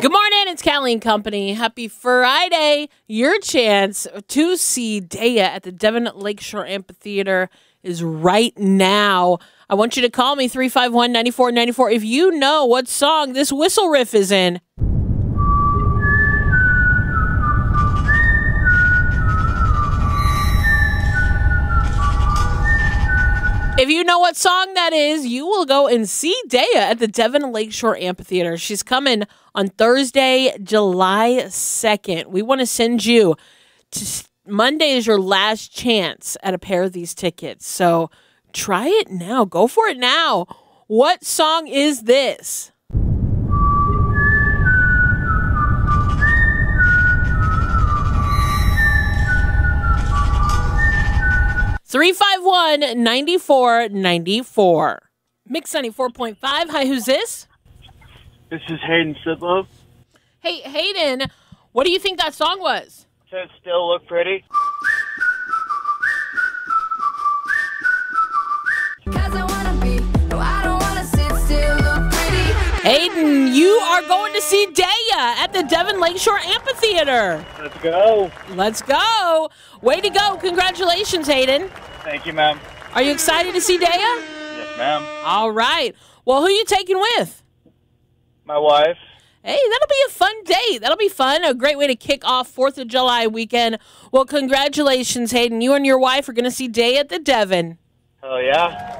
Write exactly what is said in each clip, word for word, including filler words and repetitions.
Good morning, it's Callie and Company. Happy Friday. Your chance to see Daya at the Devon Lakeshore Amphitheater is right now. I want you to call me three five one, nine four nine four if you know what song this whistle riff is in. If you know what song that is, you will go and see Daya at the Devon Lakeshore Amphitheater. She's coming on Thursday, July second. We want to send you to Monday is your last chance at a pair of these tickets. So try it now. Go for it now. What song is this? three five one, nine four nine four. Mix ninety-four point five. Hi, who's this? This is Hayden Sidlow. Hey, Hayden, what do you think that song was? Said still look pretty. Cause I wanna be, no, I don't wanna sit still, look pretty. Hayden, you are going to see Daya at the Devon Lakeshore Amphitheater. Let's go. Let's go. Way to go. Congratulations, Hayden. Thank you, ma'am. Are you excited to see Daya? Yes, ma'am. All right. Well, who are you taking with? My wife. Hey, that'll be a fun date. That'll be fun. A great way to kick off fourth of July weekend. Well, congratulations, Hayden. You and your wife are going to see Daya at the Devon. Oh, yeah?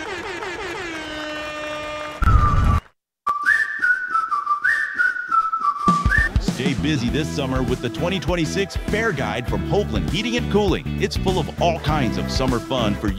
Stay busy this summer with the twenty twenty-six Fair Guide from Hopeland Heating and Cooling. It's full of all kinds of summer fun for you.